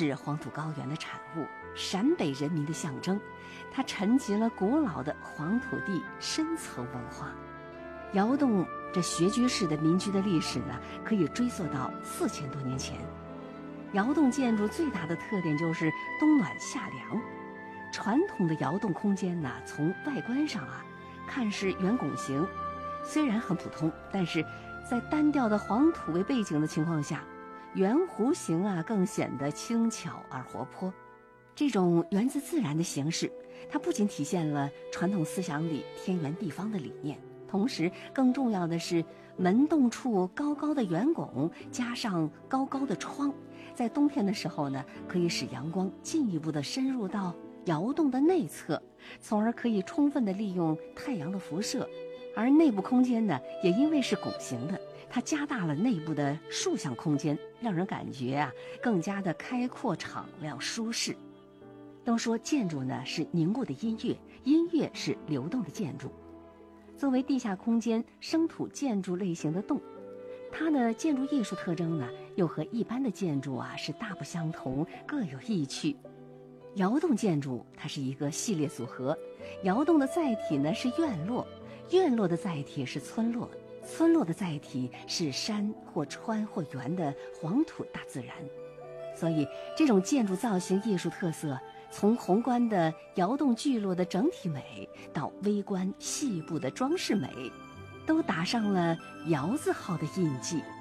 是黄土高原的产物，陕北人民的象征，它沉积了古老的黄土地深层文化。窑洞这穴居式的民居的历史呢，可以追溯到4000多年前。窑洞建筑最大的特点就是冬暖夏凉。传统的窑洞空间呢，从外观上看是圆拱形，虽然很普通，但是在单调的黄土为背景的情况下，圆弧形更显得轻巧而活泼。这种源自自然的形式，它不仅体现了传统思想里天圆地方的理念，同时更重要的是门洞处高高的圆拱加上高高的窗，在冬天的时候呢，可以使阳光进一步的深入到窑洞的内侧，从而可以充分的利用太阳的辐射。而内部空间呢，也因为是拱形的，它加大了内部的竖向空间，让人感觉更加的开阔敞亮舒适。都说建筑呢是凝固的音乐，音乐是流动的建筑。作为地下空间生土建筑类型的洞，它的建筑艺术特征呢又和一般的建筑是大不相同，各有异趣。窑洞建筑它是一个系列组合，窑洞的载体呢是院落，院落的载体是村落，村落的载体是山或川或源的黄土大自然。所以这种建筑造型艺术特色，从宏观的窑洞聚落的整体美，到微观细部的装饰美，都打上了窑字号的印记。